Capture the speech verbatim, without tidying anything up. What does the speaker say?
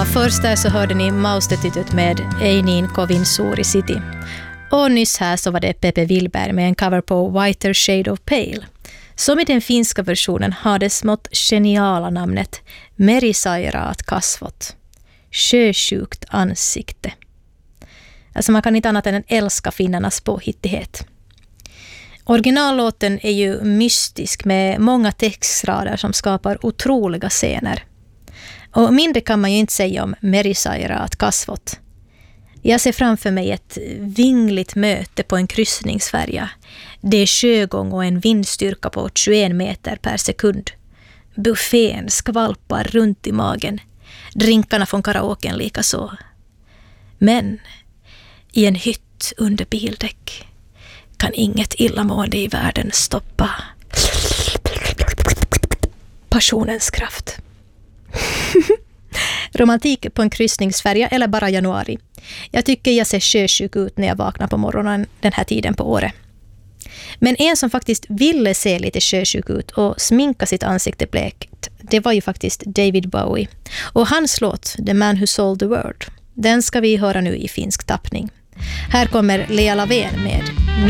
Och först där så hörde ni Maustetytöt med Einin Kovin Suuri City. Och nyss här så var det Pepe Wilberg med en cover på Whiter Shade of Pale. Som i den finska versionen har det smått geniala namnet Merisairat kasvot. Sjösjukt ansikte. Alltså man kan inte annat än älska finnarnas påhittighet. Originallåten är ju mystisk med många textrader som skapar otroliga scener. Och mindre kan man ju inte säga om Merisairat kasvot. Jag ser framför mig ett vingligt möte på en kryssningsfärja. Det är sjögång och en vindstyrka på tjugoen meter per sekund. Buffén skvalpar runt i magen. Drinkarna från karaoken lika så. Men i en hytt under bildäck kan inget illamående i världen stoppa passionens kraft. Romantik på en kryssningsfärja eller bara januari. Jag tycker jag ser sjösjuk ut när jag vaknar på morgonen den här tiden på året. Men en som faktiskt ville se lite sjösjuk ut och sminka sitt ansikte blekt, det var ju faktiskt David Bowie. Och hans låt, The Man Who Sold the World, den ska vi höra nu i finsk tappning. Här kommer Lea Lavén med